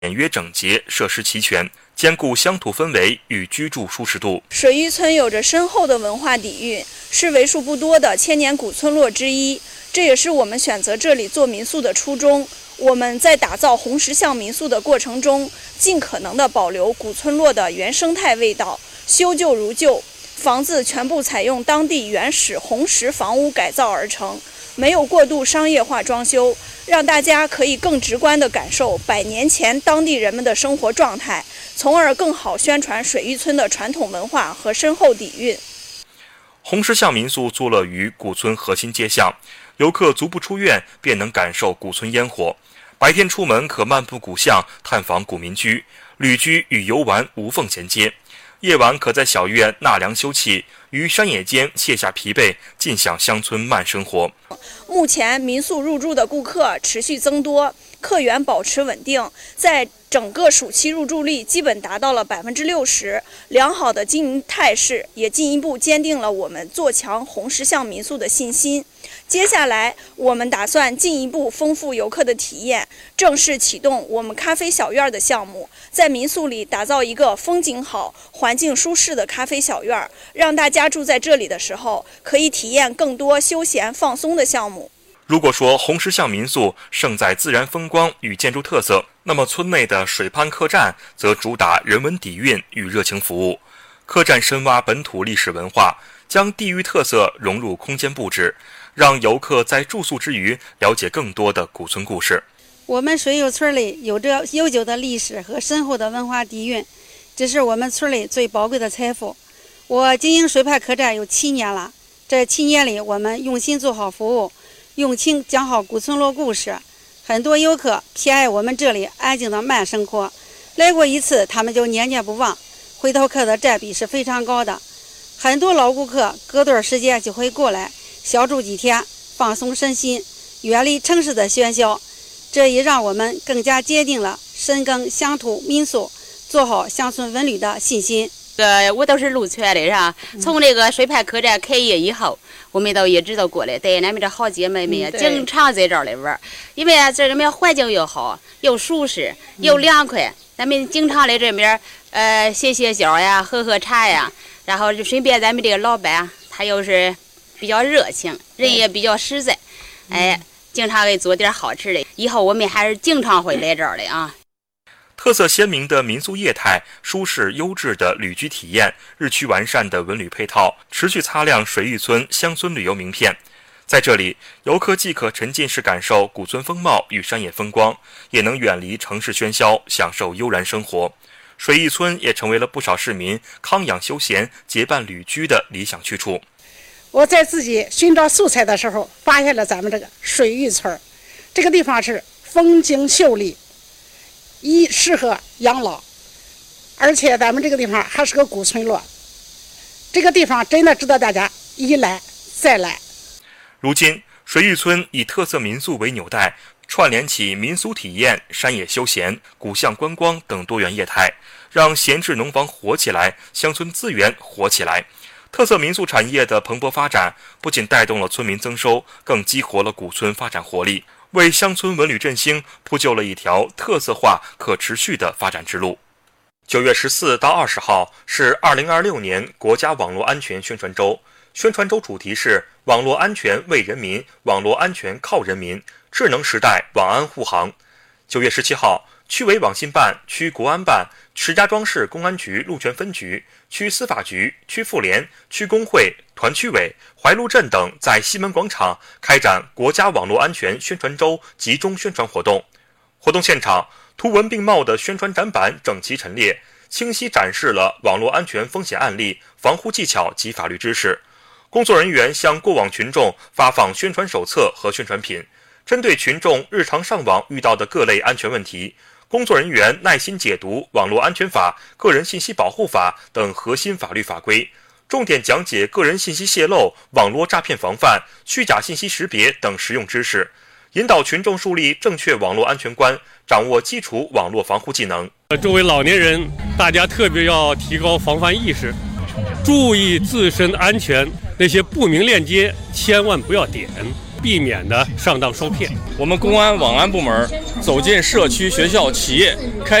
简约整洁，设施齐全，兼顾乡土氛围与居住舒适度。 水峪村有着深厚的文化底蕴，是为数不多的千年古村落之一，这也是我们选择这里做民宿的初衷。我们在打造红石巷民宿的过程中，尽可能地保留古村落的原生态味道，修旧如旧，房子全部采用当地原始红石房屋改造而成，没有过度商业化装修，让大家可以更直观地感受100年前当地人们的生活状态，从而更好宣传水峪村的传统文化和深厚底蕴。 红石巷民宿坐落于古村核心街巷，游客足不出院便能感受古村烟火。白天出门可漫步古巷，探访古民居，旅居与游玩无缝衔接。夜晚可在小院纳凉休憩，于山野间卸下疲惫，尽享乡村慢生活。 目前民宿入住的顾客持续增多，客源保持稳定，在整个暑期入住率基本达到了60%，良好的经营态势也进一步坚定了我们做强红石巷民宿的信心。接下来，我们打算进一步丰富游客的体验，正式启动我们咖啡小院的项目，在民宿里打造一个风景好、环境舒适的咖啡小院，让大家住在这里的时候可以体验更多休闲放松的项目。 如果说红石巷民宿胜在自然风光与建筑特色，那么村内的水畔客栈则主打人文底蕴与热情服务。客栈深挖本土历史文化，将地域特色融入空间布置，让游客在住宿之余了解更多的古村故事。 我们水峪村里有着悠久的历史和深厚的文化底蕴，这是我们村里最宝贵的财富。我经营水畔客栈有7年了，这7年里我们用心做好服务，用情讲好古村落故事，很多游客偏爱我们这里安静的慢生活，来过一次他们就念念不忘，回头客的占比是非常高的。很多老顾客隔段时间就会过来小住几天，放松身心，远离城市的喧嚣，这也让我们更加坚定了深耕乡土民宿，做好乡村文旅的信心。 我都是鹿泉的，是吧？从这个水畔客栈开业以后，我们都一直都过来，带俺们这好姐妹们经常在这儿来玩，因为这里面环境又好，又舒适，又凉快。咱们经常来这边，歇歇脚呀，喝喝茶呀，然后就顺便咱们这个老板他又是比较热情，人也比较实在，经常给做点好吃的。以后我们还是经常会来这儿的啊。 特色鲜明的民宿业态，舒适优质的旅居体验，日趋完善的文旅配套，持续擦亮水峪村乡村旅游名片。在这里，游客既可沉浸式感受古村风貌与山野风光，也能远离城市喧嚣，享受悠然生活。水峪村也成为了不少市民康养休闲、结伴旅居的理想去处。 我在自己寻找素材的时候，发现了咱们这个水峪村，这个地方是风景秀丽，适合养老，而且咱们这个地方还是个古村落，这个地方真的值得大家一来再来。 如今，水峪村以特色民宿为纽带，串联起民俗体验、山野休闲、古巷观光等多元业态，让闲置农房活起来，乡村资源活起来。特色民宿产业的蓬勃发展，不仅带动了村民增收，更激活了古村发展活力，为乡村文旅振兴铺就了一条特色化、可持续的发展之路。9月14到20号是2026年国家网络安全宣传周，宣传周主题是网络安全为人民，网络安全靠人民，智能时代网安护航。9月17号，区委网信办、区国安办、石家庄市公安局鹿泉分局、区司法局、区妇联、区工会、团区委、怀路镇等在西门广场开展国家网络安全宣传周集中宣传活动。活动现场，图文并茂的宣传展板整齐陈列，清晰展示了网络安全风险案例、防护技巧及法律知识。工作人员向过网群众发放宣传手册和宣传品，针对群众日常上网遇到的各类安全问题，工作人员耐心解读网络安全法、个人信息保护法等核心法律法规，重点讲解个人信息泄露、网络诈骗防范、虚假信息识别等实用知识，引导群众树立正确网络安全观，掌握基础网络防护技能。 作为老年人，大家特别要提高防范意识，注意自身安全，那些不明链接千万不要点。 避免的上当受骗。 我们公安网安部门走进社区、学校、企业，开